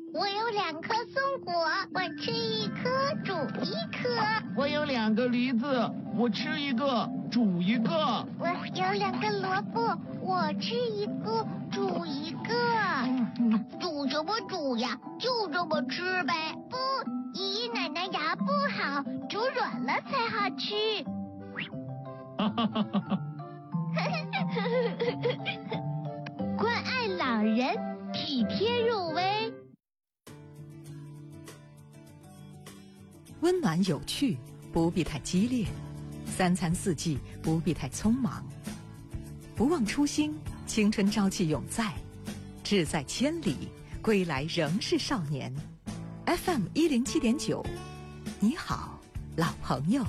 我有2颗松果，我吃1颗，煮1颗。 我有2个梨子，我吃1个，煮1个。 我有2个萝卜，我吃1个，煮1个。煮什么煮呀？就这么吃呗。不，爷爷奶奶牙不好，煮软了才好吃。关爱老人，体贴入微。 温暖有趣，不必太激烈；三餐四季，不必太匆忙。不忘初心，青春朝气永在。志在千里，归来仍是少年。FM 107.9，你好，老朋友。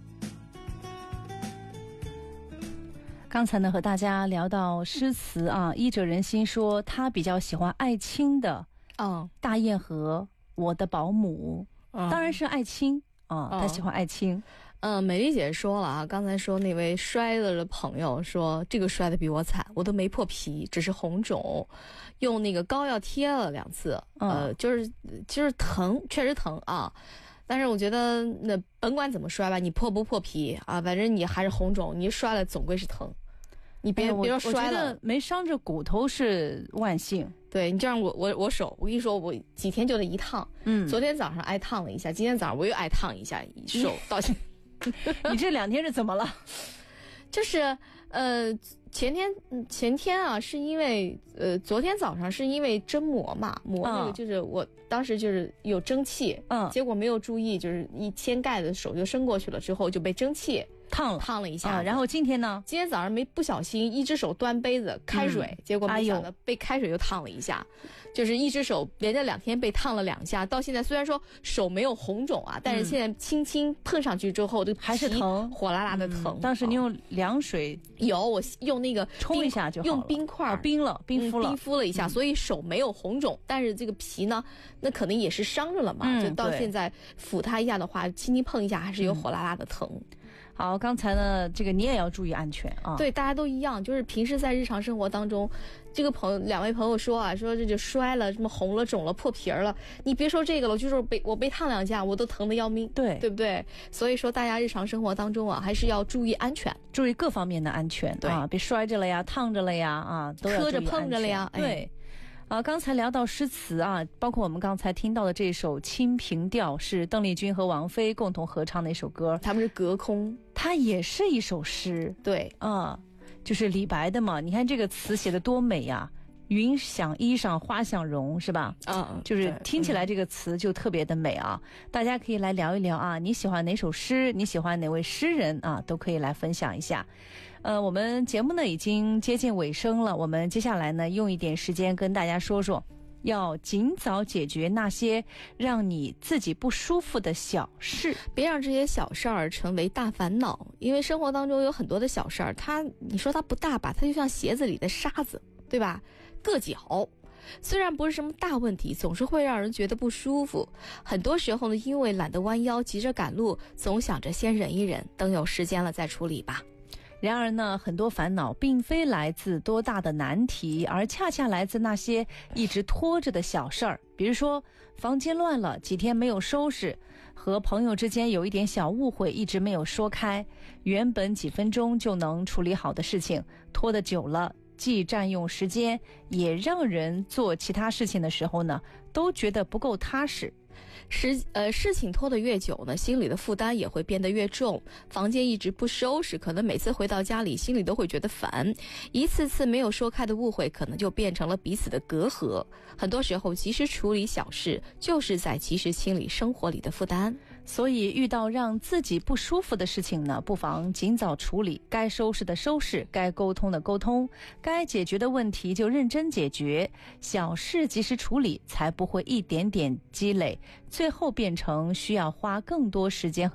刚才呢和大家聊到诗词啊，医者仁心说他比较喜欢艾青的大雁河，我的保姆，当然是艾青他喜欢艾青。 美丽姐说了啊，刚才说那位摔了的朋友说这个摔得比我惨，我都没破皮，只是红肿，用那个膏药贴了2次，就是疼，确实疼啊。但是我觉得那甭管怎么摔吧，你破不破皮啊，反正你还是红肿，你摔了总归是疼。你别说摔了， 我觉得没伤着骨头是万幸。 对，你这样我手，我跟你说，我几天就得一烫。昨天早上挨烫了一下，今天早上我又挨烫一下，手到现在。 你这2天是怎么了？ 就是前天啊，是因为昨天早上是因为蒸馍嘛，馍那个就是我当时就是有蒸汽，结果没有注意，就是一掀盖的手就伸过去了，之后就被蒸汽烫了一下。 然后今天呢？ 今天早上不小心一只手端杯子开水，结果没想到被开水又烫了一下，就是一只手连着2天被烫了2下，到现在虽然说手没有红肿啊，但是现在轻轻碰上去之后，这个还是疼， 火辣辣的疼。 当时你用凉水我用那个冲一下就好了， 用冰块冰敷了一下，所以手没有红肿，但是这个皮呢，那可能也是伤着了嘛，就到现在抚它一下的话，轻轻碰一下还是有火辣辣的疼。 好，刚才呢，这个你也要注意安全啊。 对，大家都一样，就是平时在日常生活当中，这个2位朋友说啊，说这就摔了，什么红了、肿了、破皮了，你别说这个了，就是我被烫2下，我都疼得要命，对不对？所以说，大家日常生活当中啊，还是要注意安全， 注意各方面的安全，对啊，别摔着了呀、烫着了呀都要注意安全， 磕着碰着了呀， 对。刚才聊到诗词啊，包括我们刚才听到的这首《清平调》，是邓丽君和王菲共同合唱的一首歌， 他们是隔空， 它也是一首诗， 对， 就是李白的嘛。你看这个词写得多美呀！云想衣裳花想容，是吧？就是听起来这个词就特别的美啊。大家可以来聊一聊啊，你喜欢哪首诗？你喜欢哪位诗人啊？都可以来分享一下。我们节目呢已经接近尾声了，我们接下来呢用一点时间跟大家说说，要尽早解决那些让你自己不舒服的小事， 别让这些小事儿成为大烦恼。因为生活当中有很多的小事儿，你说它不大吧，它就像鞋子里的沙子，对吧？硌脚，虽然不是什么大问题，总是会让人觉得不舒服。很多时候呢，因为懒得弯腰，急着赶路，总想着先忍一忍，等有时间了再处理吧。 然而呢，很多烦恼并非来自多大的难题，而恰恰来自那些一直拖着的小事儿。比如说房间乱了，几天没有收拾，和朋友之间有一点小误会，一直没有说开，原本几分钟就能处理好的事情，拖得久了，既占用时间，也让人做其他事情的时候呢，都觉得不够踏实。 事情拖得越久呢，心里的负担也会变得越重。房间一直不收拾，可能每次回到家里心里都会觉得烦。一次次没有说开的误会，可能就变成了彼此的隔阂。很多时候及时处理小事，就是在及时清理生活里的负担。 所以遇到让自己不舒服的事情呢，不妨尽早处理，该收拾的收拾，该沟通的沟通，该解决的问题就认真解决，小事及时处理，才不会一点点积累，最后变成需要花更多时间和